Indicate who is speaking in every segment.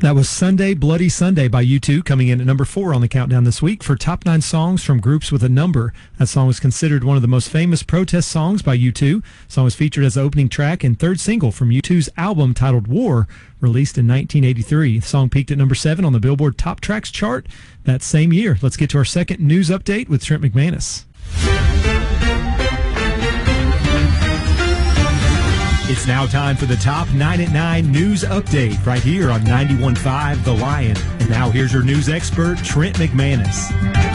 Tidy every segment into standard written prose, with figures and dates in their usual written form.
Speaker 1: That was Sunday, Bloody Sunday by U2, coming in at number 4 on the countdown this week for top 9 songs from groups with a number. That song was considered one of the most famous protest songs by U2. The song was featured as the opening track and third single from U2's album titled War, released in 1983. The song peaked at number 7 on the Billboard Top Tracks chart that same year. Let's get to our second news update with Trent McManus. It's now time for the Top 9 at 9 News Update right here on 91.5 The Lion. And now here's your news expert, Trent McManus.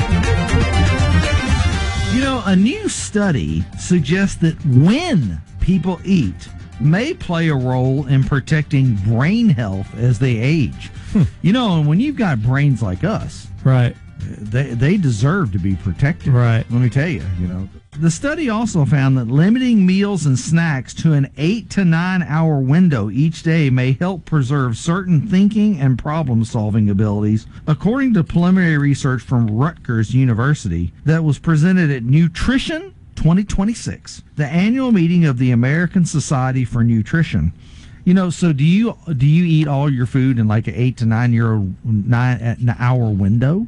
Speaker 2: You know, a new study suggests that when people eat may play a role in protecting brain health as they age. You know, and when you've got brains like us,
Speaker 1: right,
Speaker 2: they deserve to be protected.
Speaker 1: Right.
Speaker 2: Let me tell you, The study also found that limiting meals and snacks to an 8 to 9 hour window each day may help preserve certain thinking and problem-solving abilities, according to preliminary research from Rutgers University that was presented at Nutrition 2026, the annual meeting of the American Society for Nutrition. So do you eat all your food in like an 8 to 9 hour window?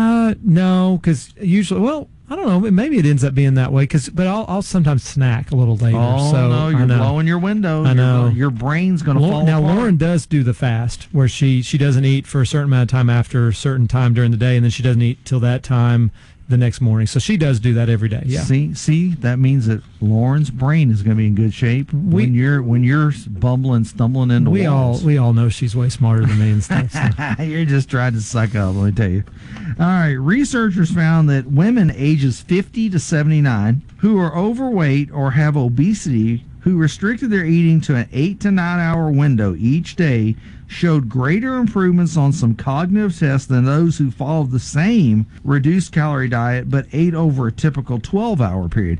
Speaker 1: No, because usually, I don't know. Maybe it ends up being that way. But I'll sometimes snack a little later.
Speaker 2: No, you're blowing your window.
Speaker 1: I know.
Speaker 2: Your brain's going to fall
Speaker 1: now,
Speaker 2: apart.
Speaker 1: Lauren does do the fast, where she doesn't eat for a certain amount of time after a certain time during the day, and then she doesn't eat till that time the next morning. So she does do that every day. Yeah.
Speaker 2: See, that means that Lauren's brain is going to be in good shape when you're stumbling into walls.
Speaker 1: We all know she's way smarter than me and stuff. So.
Speaker 2: You're just trying to suck up, let me tell you. All right, researchers found that women ages 50 to 79 who are overweight or have obesity who restricted their eating to an 8 to 9 hour window each day showed greater improvements on some cognitive tests than those who followed the same reduced calorie diet but ate over a typical 12-hour period.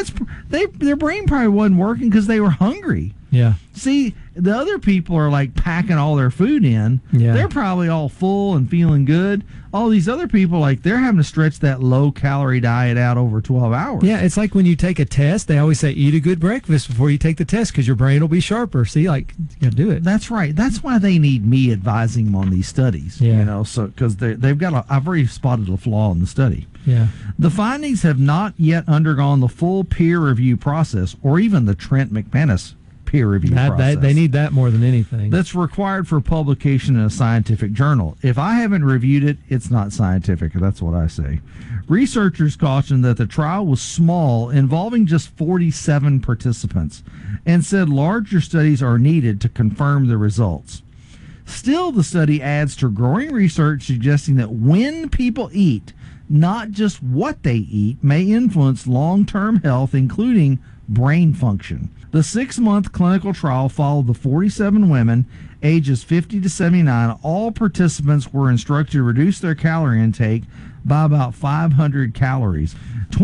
Speaker 2: Their brain probably wasn't working because they were hungry.
Speaker 1: Yeah.
Speaker 2: See, the other people are like packing all their food in.
Speaker 1: Yeah.
Speaker 2: They're probably all full and feeling good. All these other people, like, they're having to stretch that low-calorie diet out over 12 hours.
Speaker 1: Yeah, it's like when you take a test, they always say eat a good breakfast before you take the test because your brain will be sharper. See, you got to do it.
Speaker 2: That's right. That's why they need me advising them on these studies.
Speaker 1: Yeah.
Speaker 2: So because they've got I've already spotted a flaw in the study.
Speaker 1: Yeah.
Speaker 2: The findings have not yet undergone the full peer review process or even the Trent McManus peer review process.
Speaker 1: They need that more than anything.
Speaker 2: That's required for publication in a scientific journal. If I haven't reviewed it, it's not scientific. That's what I say. Researchers cautioned that the trial was small, involving just 47 participants, and said larger studies are needed to confirm the results. Still, the study adds to growing research suggesting that when people eat, not just what they eat, may influence long-term health, including brain function. The 6-month clinical trial followed the 47 women, ages 50 to 79. All participants were instructed to reduce their calorie intake by about 500 calories.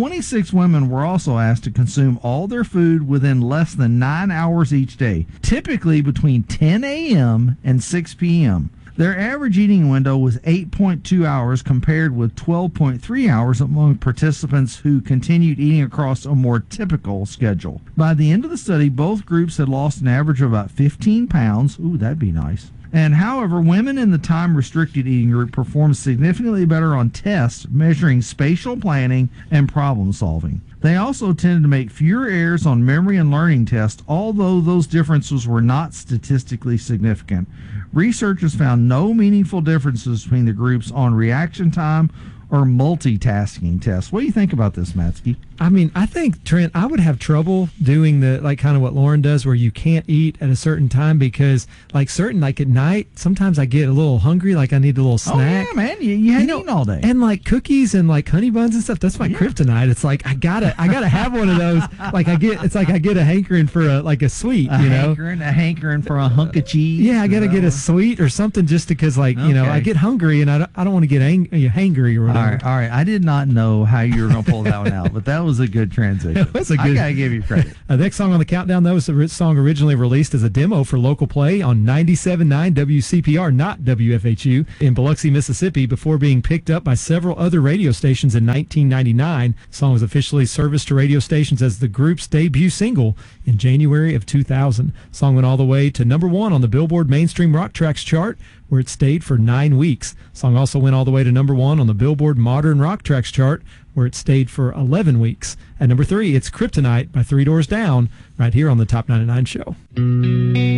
Speaker 2: 26 women were also asked to consume all their food within less than 9 hours each day, typically between 10 a.m. and 6 p.m. Their average eating window was 8.2 hours compared with 12.3 hours among participants who continued eating across a more typical schedule. By the end of the study, both groups had lost an average of about 15 pounds. Ooh, that'd be nice. And however, women in the time-restricted eating group performed significantly better on tests measuring spatial planning and problem-solving. They also tended to make fewer errors on memory and learning tests, although those differences were not statistically significant. Researchers found no meaningful differences between the groups on reaction time or multitasking tests. What do you think about this, Matsky?
Speaker 1: I mean, I think, Trent, I would have trouble doing kind of what Lauren does where you can't eat at a certain time because, at night, sometimes I get a little hungry, like I need a little snack.
Speaker 2: Oh, yeah, man. You haven't eaten all day.
Speaker 1: And, cookies and, honey buns and stuff, that's my kryptonite. It's like, I gotta have one of those. I get a hankering for a sweet,
Speaker 2: A hankering for a hunk of cheese.
Speaker 1: Yeah, I gotta get a sweet or something just because, I get hungry and I don't want to get hangry or whatever.
Speaker 2: All right. I did not know how you were going to pull that one out, but that was a good transition. I got to give you credit.
Speaker 1: The next song on the countdown, though, is a song originally released as a demo for local play on 97.9 WCPR, not WFHU, in Biloxi, Mississippi, before being picked up by several other radio stations in 1999. The song was officially serviced to radio stations as the group's debut single in January of 2000. The song went all the way to number 1 on the Billboard Mainstream Rock Tracks chart where it stayed for 9 weeks. The song also went all the way to number 1 on the Billboard Modern Rock Tracks chart, where it stayed for 11 weeks. At number 3, it's Kryptonite by Three Doors Down, right here on the Top 99 Show.